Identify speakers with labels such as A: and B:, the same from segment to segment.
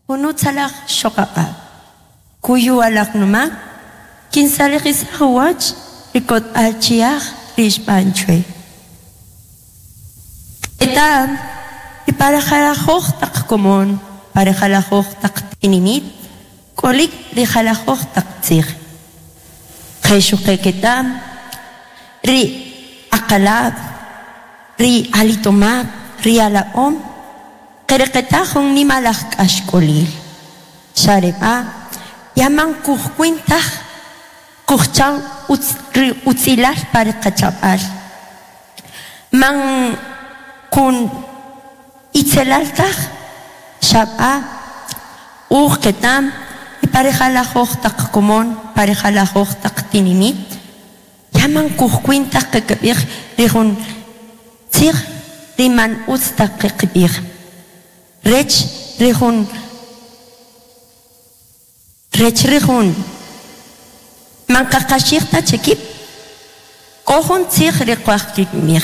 A: Hunutsalak shokaka. Kuyu alak numak. Kinsalikis hawach. Rikot alchiach rishpanchwe. Etan. Iparejalajoj tak komon. Parejalajoj tak tinimit. Kolik rijalajoj tak tzig. Jeshukeketam. Ri akalab. Ri alitomab. Ri alaom. Kereketahong ni malak ashkolil. Sharepa, yaman kuhkwintah, kuhchang utzilar para kachapal. Man kun itzelaltah, shapa, ketam, iparejalajoj tak komon, parejalajoj tak tinimit. Yaman kuhkwintah kekebir, rihun tzir, riman utstak kekebir. Rech rehun mankakashirta chekip kohun tzig rekwachtit mir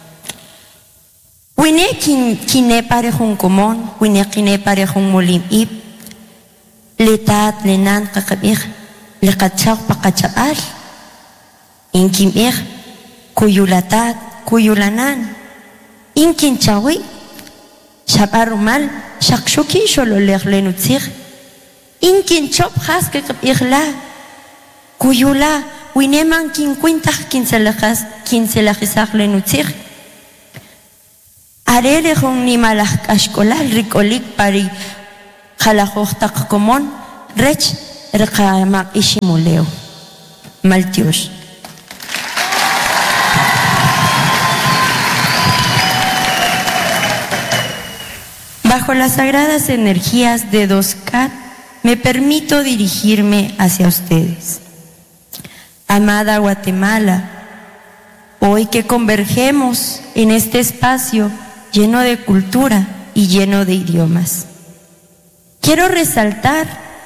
A: wine kine parejun komon wine kine parejun molim ip letat lenan kakabir lekachak pakachapal inkimir kuyulatat kuyulanan inkinchawi Shaparumal, shakshukin solo lenutzir. Inkin chop haske irla. Kuyula, wineman kin quintach kinselajizak lenutzir. Arele hon ni malach ashkolal rikolik pari jalajojtak komon. Rech rekamak ishimuleo. Maltiush. Bajo las sagradas energías de Doskat, me permito dirigirme hacia ustedes. Amada Guatemala, hoy que convergemos en este espacio lleno de cultura y lleno de idiomas, quiero resaltar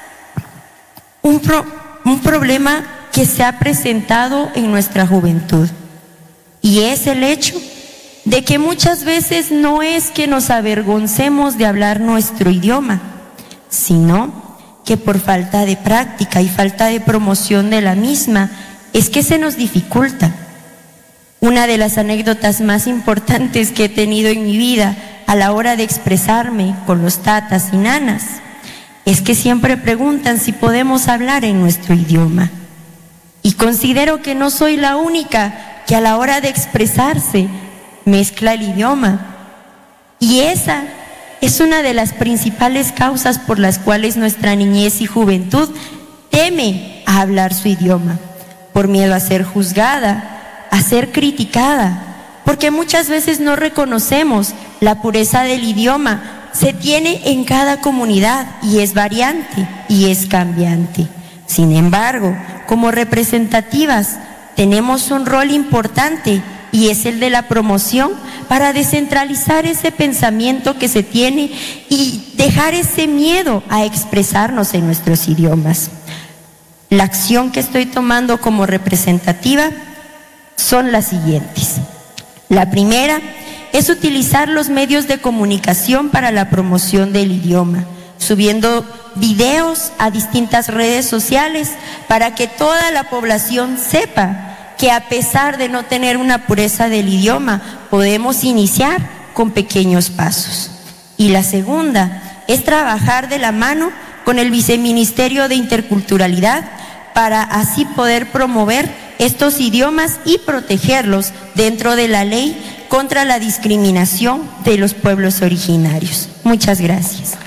A: un problema que se ha presentado en nuestra juventud, y es el hecho de que muchas veces no es que nos avergoncemos de hablar nuestro idioma, sino que por falta de práctica y falta de promoción de la misma, es que se nos dificulta. Una de las anécdotas más importantes que he tenido en mi vida a la hora de expresarme con los tatas y nanas, es que siempre preguntan si podemos hablar en nuestro idioma. Y considero que no soy la única que a la hora de expresarse mezcla el idioma, y esa es una de las principales causas por las cuales nuestra niñez y juventud teme a hablar su idioma, por miedo a ser juzgada, a ser criticada, porque muchas veces no reconocemos la pureza del idioma. Se tiene en cada comunidad y es variante y es cambiante. Sin embargo, como representativas tenemos un rol importante, y es el de la promoción para descentralizar ese pensamiento que se tiene y dejar ese miedo a expresarnos en nuestros idiomas. La acción que estoy tomando como representativa son las siguientes. La primera es utilizar los medios de comunicación para la promoción del idioma, subiendo videos a distintas redes sociales para que toda la población sepa que a pesar de no tener una pureza del idioma, podemos iniciar con pequeños pasos. Y la segunda es trabajar de la mano con el Viceministerio de Interculturalidad para así poder promover estos idiomas y protegerlos dentro de la ley contra la discriminación de los pueblos originarios. Muchas gracias.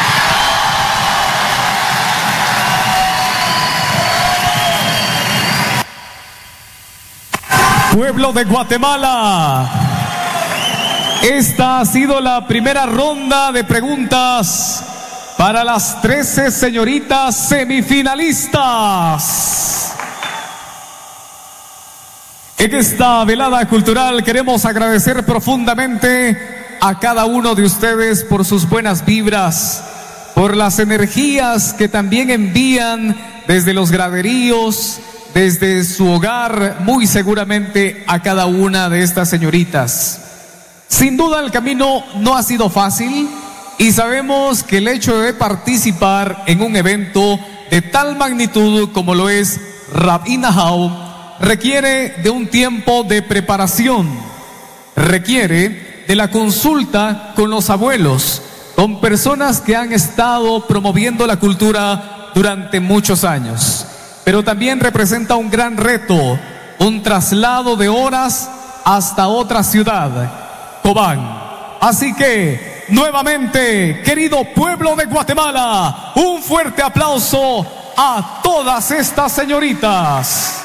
B: Pueblo de Guatemala, esta ha sido la primera ronda de preguntas para las 13 señoritas semifinalistas. En esta velada cultural queremos agradecer profundamente a cada uno de ustedes por sus buenas vibras, por las energías que también envían desde los graderíos, desde su hogar, muy seguramente a cada una de estas señoritas. Sin duda el camino no ha sido fácil, y sabemos que el hecho de participar en un evento de tal magnitud como lo es Rabbi Nahau requiere de un tiempo de preparación, requiere de la consulta con los abuelos, con personas que han estado promoviendo la cultura durante muchos años. Pero también representa un gran reto, un traslado de horas hasta otra ciudad, Cobán. Así que, nuevamente, querido pueblo de Guatemala, un fuerte aplauso a todas estas señoritas.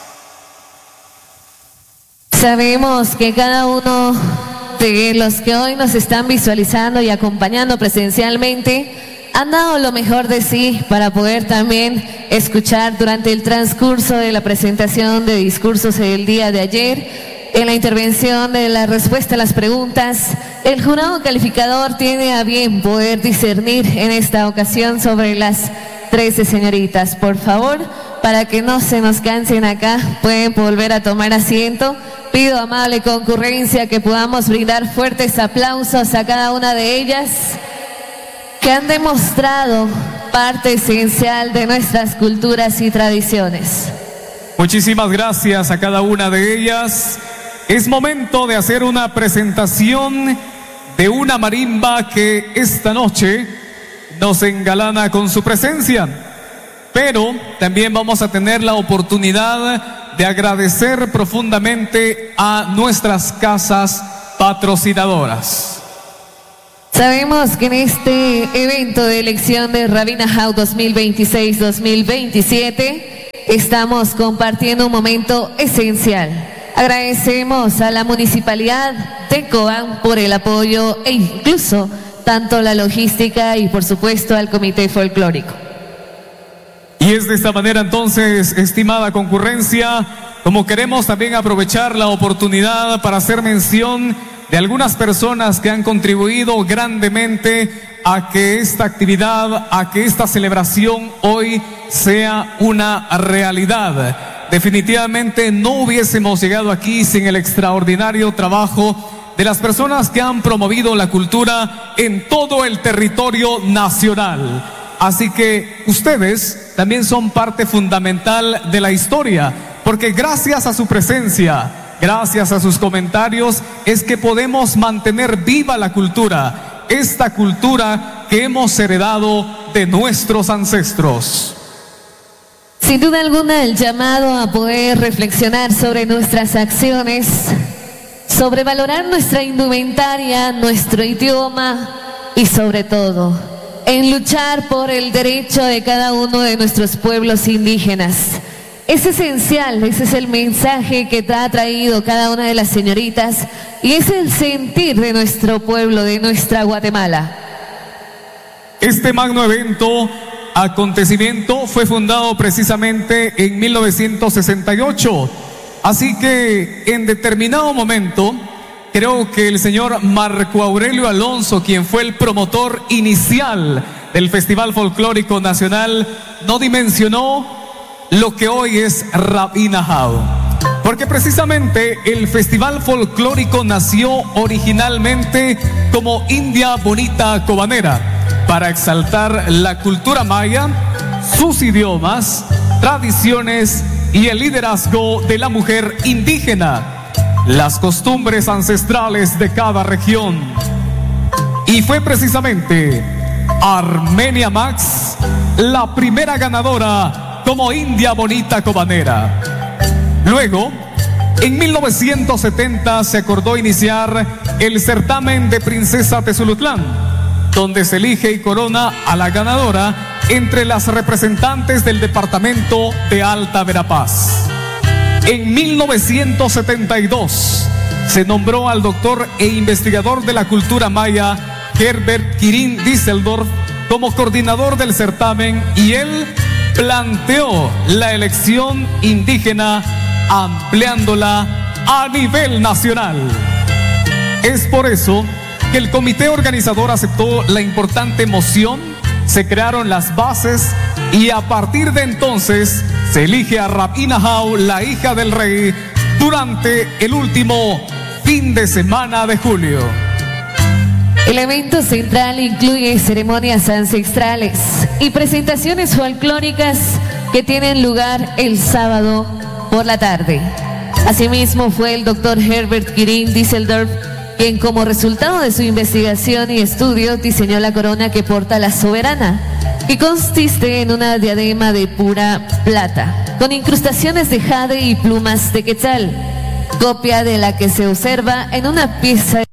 C: Sabemos que cada uno de los que hoy nos están visualizando y acompañando presencialmente han dado lo mejor de sí para poder también escuchar durante el transcurso de la presentación de discursos del día de ayer. En la intervención de la respuesta a las preguntas, el jurado calificador tiene a bien poder discernir en esta ocasión sobre las 13 señoritas. Por favor, para que no se nos cansen acá, pueden volver a tomar asiento. Pido, amable concurrencia, que podamos brindar fuertes aplausos a cada una de ellas que han demostrado parte esencial de nuestras culturas y tradiciones.
B: Muchísimas gracias a cada una de ellas. Es momento de hacer una presentación de una marimba que esta noche nos engalana con su presencia. Pero también vamos a tener la oportunidad de agradecer profundamente a nuestras casas patrocinadoras.
C: Sabemos que en este evento de elección de Rabbi Nahau 2026-2027 estamos compartiendo un momento esencial. Agradecemos a la Municipalidad de Cobán por el apoyo e incluso tanto la logística y por supuesto al Comité Folclórico.
B: Y es de esta manera entonces, estimada concurrencia, como queremos también aprovechar la oportunidad para hacer mención de algunas personas que han contribuido grandemente a que esta actividad, a que esta celebración hoy sea una realidad. Definitivamente no hubiésemos llegado aquí sin el extraordinario trabajo de las personas que han promovido la cultura en todo el territorio nacional. Así que ustedes también son parte fundamental de la historia, porque gracias a su presencia, gracias a sus comentarios, es que podemos mantener viva la cultura, esta cultura que hemos heredado de nuestros ancestros.
C: Sin duda alguna, el llamado a poder reflexionar sobre nuestras acciones, sobre valorar nuestra indumentaria, nuestro idioma y sobre todo en luchar por el derecho de cada uno de nuestros pueblos indígenas. Es esencial, ese es el mensaje que te ha traído cada una de las señoritas y es el sentir de nuestro pueblo, de nuestra Guatemala.
B: Este magno acontecimiento fue fundado precisamente en 1968, así que en determinado momento creo que el señor Marco Aurelio Alonso, quien fue el promotor inicial del Festival Folclórico Nacional, no dimensionó lo que hoy es Rabbi Nahau. Porque precisamente el Festival Folclórico nació originalmente como India Bonita Cobanera, para exaltar la cultura maya, sus idiomas, tradiciones y el liderazgo de la mujer indígena, las costumbres ancestrales de cada región. Y fue precisamente Armenia Max la primera ganadora como India Bonita Cobanera. Luego, en 1970 se acordó iniciar el certamen de Princesa Tezulutlán, donde se elige y corona a la ganadora entre las representantes del departamento de Alta Verapaz. En 1972 se nombró al doctor e investigador de la cultura maya Herbert Quirín Düsseldorf como coordinador del certamen y él planteó la elección indígena ampliándola a nivel nacional. Es por eso que el comité organizador aceptó la importante moción, se crearon las bases y a partir de entonces se elige a Rabbi Nahau, la hija del rey, durante el último fin de semana de julio.
C: El evento central incluye ceremonias ancestrales y presentaciones folclóricas que tienen lugar el sábado por la tarde. Asimismo, fue el doctor Herbert Quirin Düsseldorf quien, como resultado de su investigación y estudio, diseñó la corona que porta la soberana, que consiste en una diadema de pura plata, con incrustaciones de jade y plumas de quetzal, copia de la que se observa en una pieza